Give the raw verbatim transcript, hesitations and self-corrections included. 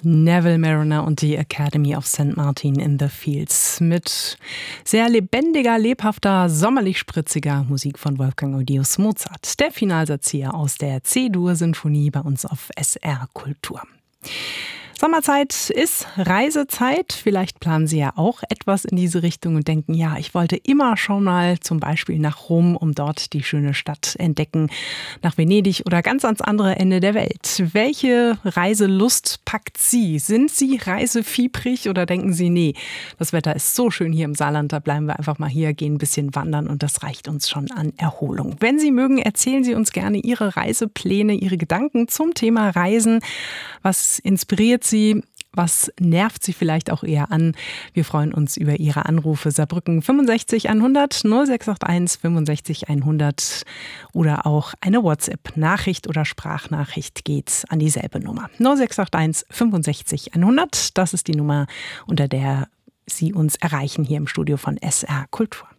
Neville Mariner und die Academy of Saint Martin in the Fields mit sehr lebendiger, lebhafter, sommerlich spritziger Musik von Wolfgang Amadeus Mozart. Der Finalsatz hier aus der C-Dur-Sinfonie bei uns auf S R Kultur. Sommerzeit ist Reisezeit. Vielleicht planen Sie ja auch etwas in diese Richtung und denken, ja, ich wollte immer schon mal zum Beispiel nach Rom, um dort die schöne Stadt entdecken, nach Venedig oder ganz ans andere Ende der Welt. Welche Reiselust packt Sie? Sind Sie reisefiebrig oder denken Sie, nee, das Wetter ist so schön hier im Saarland, da bleiben wir einfach mal hier, gehen ein bisschen wandern und das reicht uns schon an Erholung. Wenn Sie mögen, erzählen Sie uns gerne Ihre Reisepläne, Ihre Gedanken zum Thema Reisen. Was inspiriert Sie? Was nervt Sie vielleicht auch eher an? Wir freuen uns über Ihre Anrufe. Saarbrücken fünfundsechzig hundert, null sechs acht eins fünfundsechzig hundert oder auch eine WhatsApp-Nachricht oder Sprachnachricht geht an dieselbe Nummer. null sechs acht eins fünfundsechzig hundert, das ist die Nummer, unter der Sie uns erreichen hier im Studio von S R Kultur.